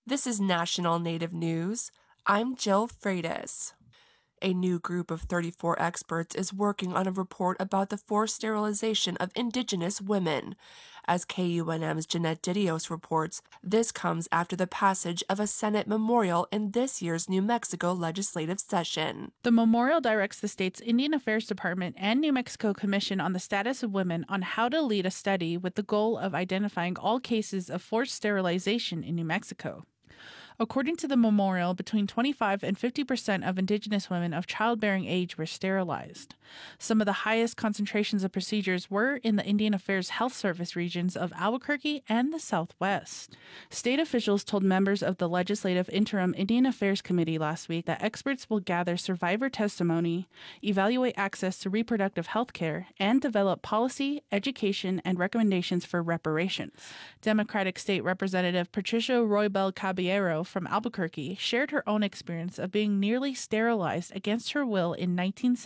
This is National Native News. I'm Jill Freitas. A new group of 34 experts is working on a report about the forced sterilization of Indigenous women. As KUNM's Jeanette Didios reports, this comes after the passage of a Senate memorial in this year's New Mexico legislative session. The memorial directs the state's Indian Affairs Department and New Mexico Commission on the Status of Women on how to lead a study with the goal of identifying all cases of forced sterilization in New Mexico. According to the memorial, between 25 and 50% of Indigenous women of childbearing age were sterilized. Some of the highest concentrations of procedures were in the Indian Affairs Health Service regions of Albuquerque and the Southwest. State officials told members of the Legislative Interim Indian Affairs Committee last week that experts will gather survivor testimony, evaluate access to reproductive health care, and develop policy, education, and recommendations for reparations. Democratic State Representative Patricia Roybal Caballero from Albuquerque shared her own experience of being nearly sterilized against her will in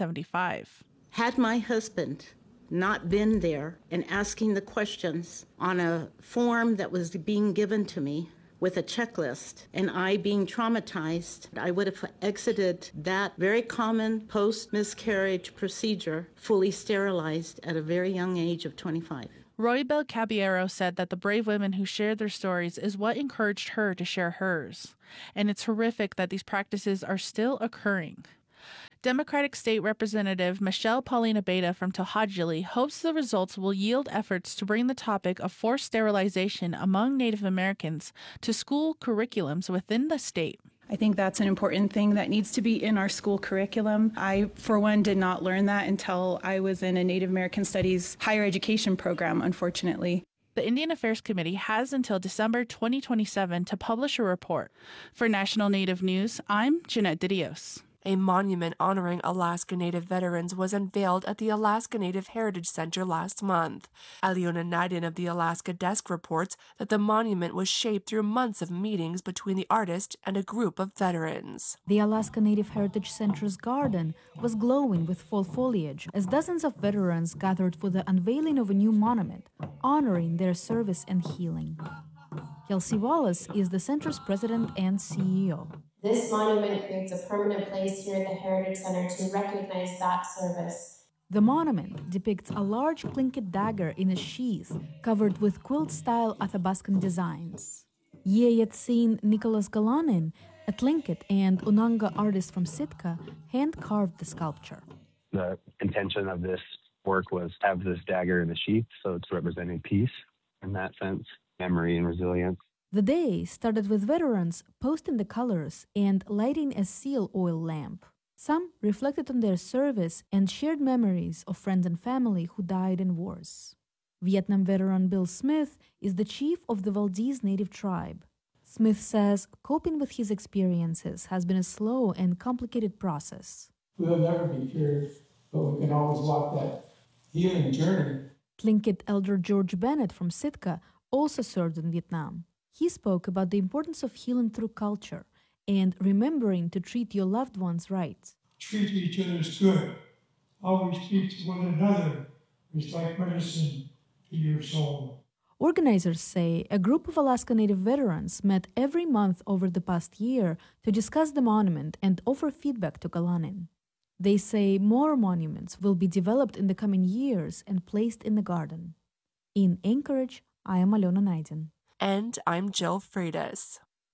1975. Had my husband not been there and asking the questions on a form that was being given to me with a checklist, and I being traumatized, I would have exited that very common post-miscarriage procedure fully sterilized at a very young age of 25. Roybal Caballero said that the brave women who shared their stories is what encouraged her to share hers, and it's horrific that these practices are still occurring. Democratic State Representative Michelle Paulina Beta from To'Hajiilee hopes the results will yield efforts to bring the topic of forced sterilization among Native Americans to school curriculums within the state. I think that's an important thing that needs to be in our school curriculum. I, for one, did not learn that until I was in a Native American Studies higher education program, unfortunately. The Indian Affairs Committee has until December 2027 to publish a report. For National Native News, I'm Jeanette Didios. A monument honoring Alaska Native veterans was unveiled at the Alaska Native Heritage Center last month. Aliona Naidin of the Alaska Desk reports that the monument was shaped through months of meetings between the artist and a group of veterans. The Alaska Native Heritage Center's garden was glowing with fall foliage as dozens of veterans gathered for the unveiling of a new monument, honoring their service and healing. Kelsey Wallace is the center's president and CEO. This monument creates a permanent place here at the Heritage Center to recognize that service. The monument depicts a large Tlingit dagger in a sheath covered with quilt-style Athabascan designs. Yeyetsin Nicholas Galanin, a Tlingit and Unanga artist from Sitka, hand-carved the sculpture. The intention of this work was to have this dagger in a sheath, so it's representing peace in that sense, memory and resilience. The day started with veterans posting the colors and lighting a seal oil lamp. Some reflected on their service and shared memories of friends and family who died in wars. Vietnam veteran Bill Smith is the chief of the Valdez Native tribe. Smith says coping with his experiences has been a slow and complicated process. We'll never be cured, but we can always walk that healing journey. Tlingit elder George Bennett from Sitka also served in Vietnam. He spoke about the importance of healing through culture and remembering to treat your loved ones right. Treat each other as good. Always speak to one another. It's like medicine to your soul. Organizers say a group of Alaska Native veterans met every month over the past year to discuss the monument and offer feedback to Galanin. They say more monuments will be developed in the coming years and placed in the garden. In Anchorage, I am Aliona Naidin. And I'm Jill Freitas.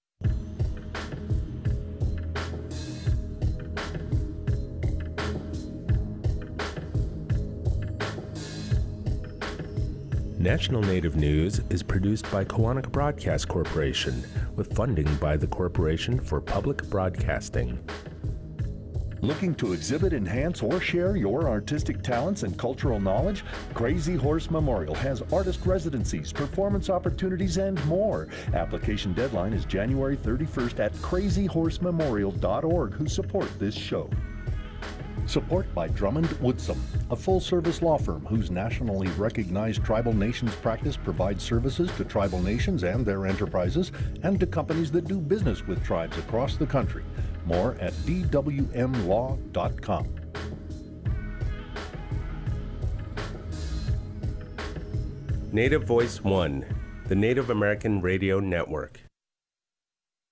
National Native News is produced by Koahnic Broadcast Corporation with funding by the Corporation for Public Broadcasting. Looking to exhibit, enhance, or share your artistic talents and cultural knowledge? Crazy Horse Memorial has artist residencies, performance opportunities, and more. Application deadline is January 31st at crazyhorsememorial.org, who support this show. Support by Drummond Woodsum, a full-service law firm whose nationally recognized tribal nations practice provides services to tribal nations and their enterprises and to companies that do business with tribes across the country. More at dwmlaw.com. Native Voice One, the Native American Radio Network.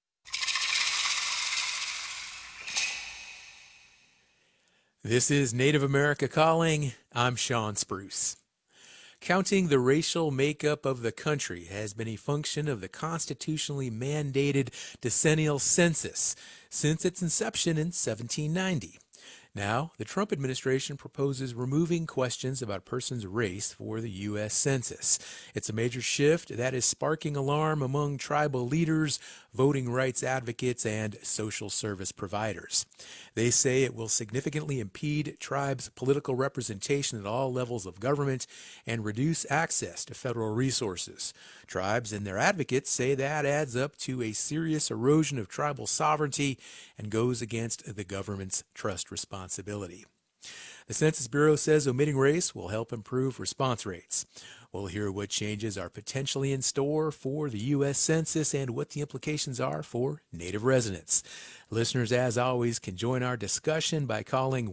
This is Native America Calling. I'm Sean Spruce. Counting the racial makeup of the country has been a function of the constitutionally mandated decennial census since its inception in 1790. Now, the Trump administration proposes removing questions about a person's race for the U.S. Census. It's a major shift that is sparking alarm among tribal leaders, voting rights advocates, and social service providers. They say it will significantly impede tribes' political representation at all levels of government and reduce access to federal resources. Tribes and their advocates say that adds up to a serious erosion of tribal sovereignty and goes against the government's trust responsibility. The Census Bureau says omitting race will help improve response rates. We'll hear what changes are potentially in store for the U.S. Census and what the implications are for Native residents. Listeners, as always, can join our discussion by calling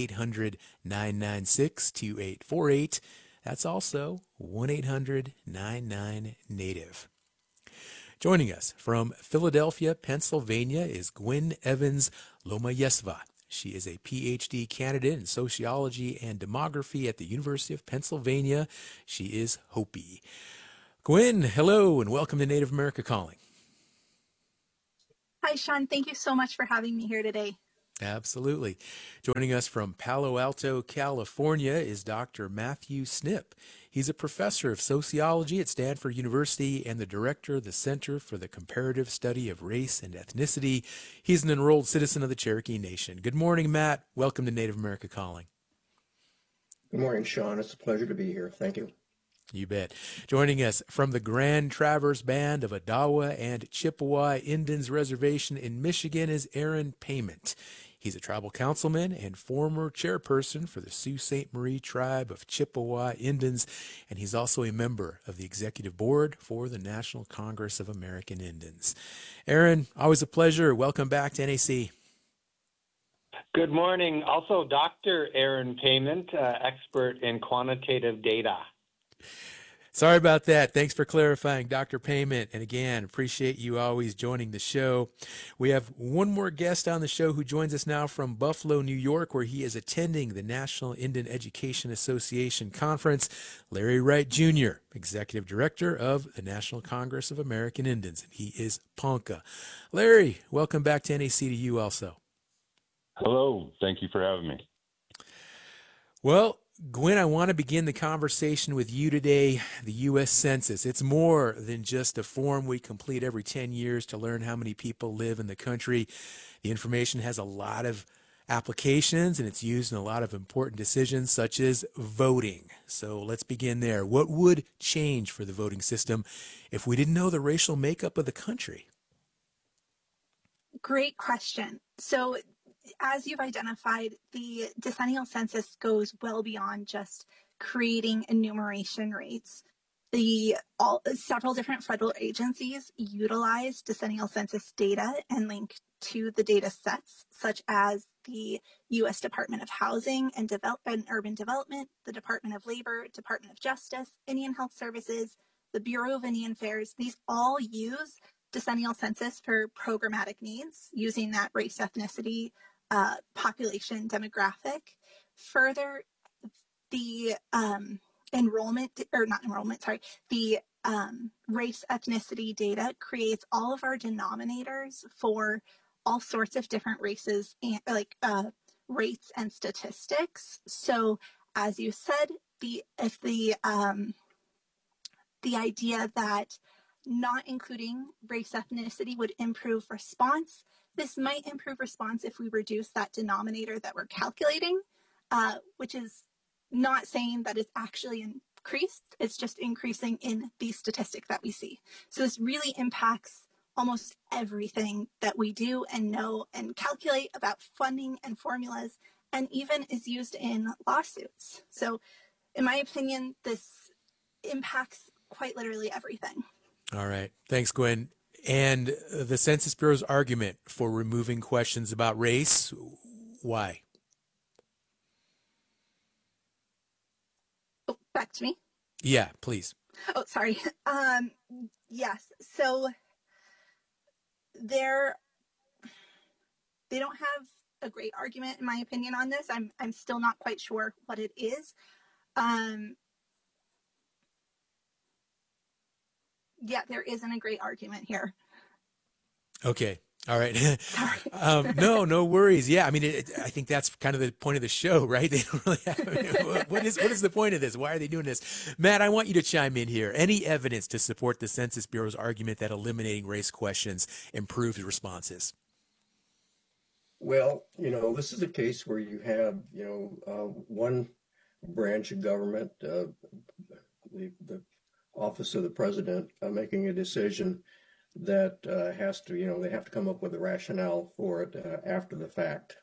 1-800-996-2848. That's also 1-800-99-NATIVE. Joining us from Philadelphia, Pennsylvania is Gwen Evans Lomayesva. She is a PhD candidate in sociology and demography at the University of Pennsylvania. She is Hopi. Gwen, hello, and welcome to Native America Calling. Hi, Sean. Thank you so much for having me here today. Absolutely. Joining us from Palo Alto, California is Dr. Matthew Snip. He's a professor of sociology at Stanford University and the director of the Center for the Comparative Study of Race and Ethnicity. He's an enrolled citizen of the Cherokee Nation. Good morning, Matt. Welcome to Native America Calling. Good morning, Sean. It's a pleasure to be here. Thank you. You bet. Joining us from the Grand Traverse Band of Odawa and Chippewa Indians Reservation in Michigan is Aaron Payment. He's a tribal councilman and former chairperson for the Sault Ste. Marie Tribe of Chippewa Indians, and he's also a member of the executive board for the National Congress of American Indians. Aaron, always a pleasure. Welcome back to NAC. Good morning. Also, Dr. Aaron Payment, expert in quantitative data. Sorry about that. Thanks for clarifying, Dr. Payment. And again, appreciate you always joining the show. We have one more guest on the show who joins us now from Buffalo, New York, where he is attending the National Indian Education Association Conference. Larry Wright, Jr., Executive Director of the National Congress of American Indians, and he is Ponca. Larry, welcome back to NAC to you also. Hello. Thank you for having me. Well, Gwen, I want to begin the conversation with you today. The U.S. Census. It's more than just a form we complete every 10 years to learn how many people live in the country. The information has a lot of applications, and it's used in a lot of important decisions, such as voting. So let's begin there. What would change for the voting system if we didn't know the racial makeup of the country? Great question. So, as you've identified, the decennial census goes well beyond just creating enumeration rates. Several different federal agencies utilize decennial census data and link to the data sets, such as the U.S. Department of Housing and Urban Development, the Department of Labor, Department of Justice, Indian Health Services, the Bureau of Indian Affairs. These all use decennial census for programmatic needs, using that race, ethnicity, population demographic. Further, the the race ethnicity data creates all of our denominators for all sorts of different races and rates and statistics. So, as you said, the idea that not including race ethnicity would improve response. This might improve response if we reduce that denominator that we're calculating, which is not saying that it's actually increased. It's just increasing in the statistic that we see. So this really impacts almost everything that we do and know and calculate about funding and formulas, and even is used in lawsuits. So in my opinion, this impacts quite literally everything. All right. Thanks, Gwen. And the Census Bureau's argument for removing questions about race, why? Oh, back to me? Yeah, please. Oh, sorry. Yes. So they don't have a great argument, in my opinion, on this. I'm still not quite sure what it is. Yeah, there isn't a great argument here. Okay. All right. Sorry. No worries. Yeah. I mean, I think that's kind of the point of the show, right? They don't really have, I mean, what is the point of this? Why are they doing this? Matt, I want you to chime in here. Any evidence to support the Census Bureau's argument that eliminating race questions improves responses? Well, this is a case where you have, one branch of government, the office of the president, making a decision that has to, they have to come up with a rationale for it after the fact.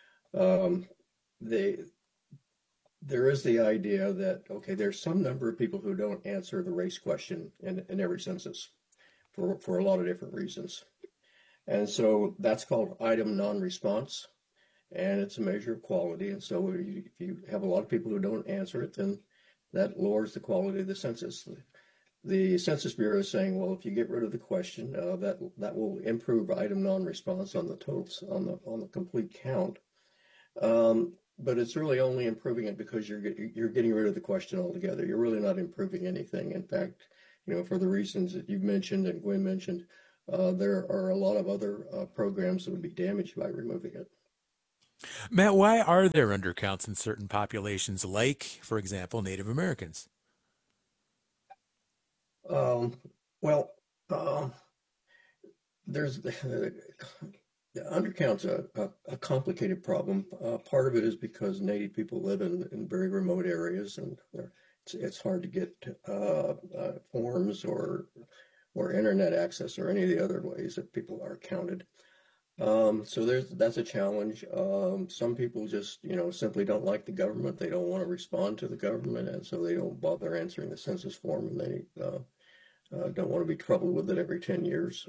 There is the idea that, okay, there's some number of people who don't answer the race question in every census for a lot of different reasons. And so that's called item non-response, and it's a measure of quality. And so if you have a lot of people who don't answer it, then that lowers the quality of the census. The Census Bureau is saying, well, if you get rid of the question, that will improve item non-response on the totals, on the complete count. But it's really only improving it because you're getting rid of the question altogether. You're really not improving anything. In fact, for the reasons that you've mentioned and Gwen mentioned, there are a lot of other programs that would be damaged by removing it. Matt, why are there undercounts in certain populations, like, for example, Native Americans? There's the undercount's a complicated problem. Part of it is because Native people live in very remote areas, and it's hard to get forms or internet access or any of the other ways that people are counted. So that's a challenge. Some people just, simply don't like the government. They don't want to respond to the government, and so they don't bother answering the census form, and they don't want to be troubled with it every 10 years.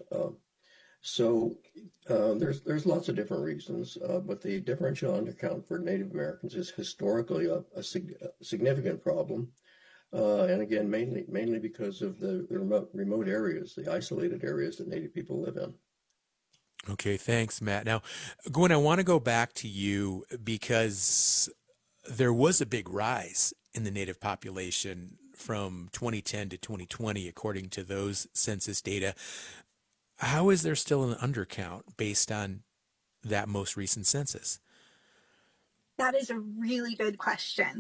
So there's lots of different reasons, but the differential undercount for Native Americans is historically a significant problem. And again, mainly because of the remote areas, the isolated areas that Native people live in. Okay, thanks, Matt. Now, Gwen, I want to go back to you because there was a big rise in the Native population from 2010 to 2020, according to those census data. How is there still an undercount based on that most recent census? That is a really good question.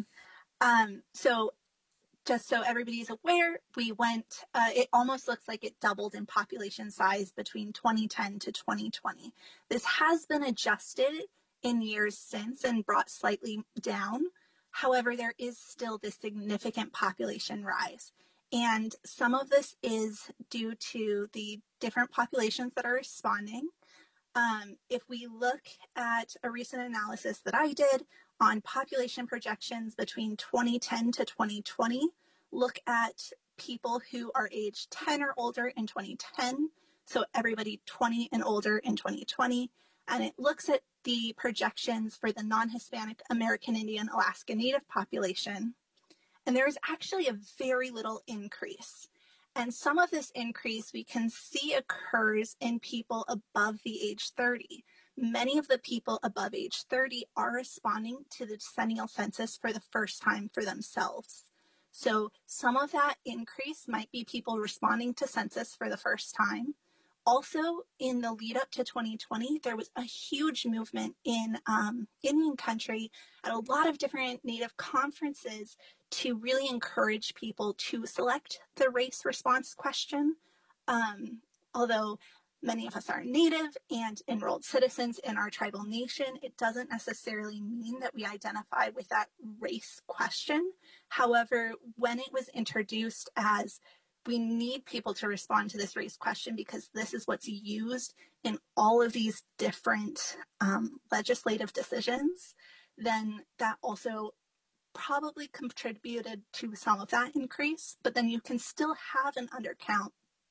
So just so everybody's aware, we went, it almost looks like it doubled in population size between 2010 to 2020. This has been adjusted in years since and brought slightly down. However, there is still this significant population rise. And some of this is due to the different populations that are responding. If we look at a recent analysis that I did on population projections between 2010 to 2020, look at people who are age 10 or older in 2010, so everybody 20 and older in 2020, and it looks at the projections for the non-Hispanic American Indian Alaska Native population, and there is actually a very little increase. And some of this increase we can see occurs in people above the age 30. Many of the people above age 30 are responding to the decennial census for the first time for themselves. So some of that increase might be people responding to census for the first time. Also, in the lead up to 2020, there was a huge movement in Indian country at a lot of different Native conferences to really encourage people to select the race response question. Although many of us are Native and enrolled citizens in our tribal nation, it doesn't necessarily mean that we identify with that race question. However, when it was introduced as we need people to respond to this race question because this is what's used in all of these different legislative decisions, then that also probably contributed to some of that increase, but then you can still have an undercount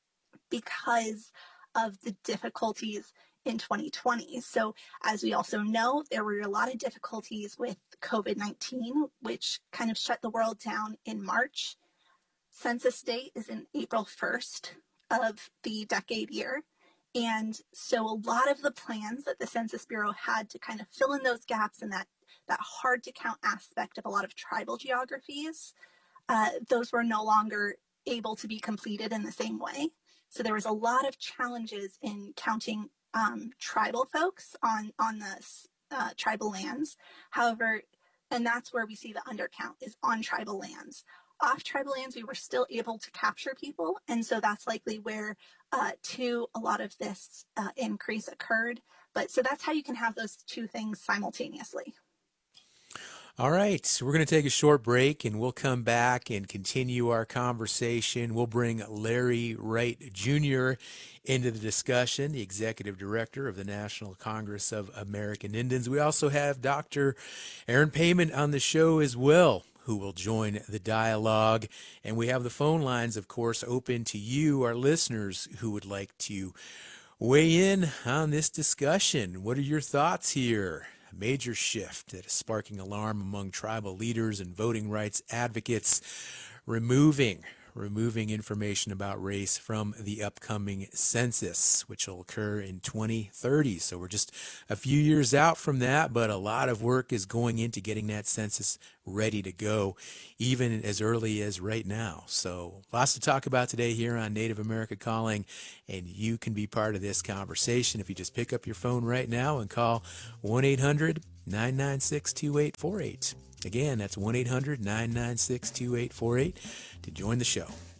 because of the difficulties in 2020. So as we also know, there were a lot of difficulties with COVID-19, which kind of shut the world down in March. Census date is in April 1st of the decade year. And so a lot of the plans that the Census Bureau had to kind of fill in those gaps and that hard to count aspect of a lot of tribal geographies, those were no longer able to be completed in the same way. So there was a lot of challenges in counting tribal folks on the tribal lands. However, and that's where we see the undercount is on tribal lands. Off tribal lands, we were still able to capture people. And so that's likely where a lot of this increase occurred. But so that's how you can have those two things simultaneously. All right, so we're going to take a short break and we'll come back and continue our conversation. We'll bring Larry Wright Jr. into the discussion, the executive director of the National Congress of American Indians. We also have Dr. Aaron Payment on the show as well, who will join the dialogue. And we have the phone lines, of course, open to you, our listeners, who would like to weigh in on this discussion. What are your thoughts here? A major shift that is sparking alarm among tribal leaders and voting rights advocates, removing information about race from the upcoming census, which will occur in 2030. So we're just a few years out from that, but a lot of work is going into getting that census ready to go, even as early as right now. So lots to talk about today here on Native America Calling, and you can be part of this conversation if you just pick up your phone right now and call 1-800-996-2848. Again, that's 1-800-996-2848 to join the show.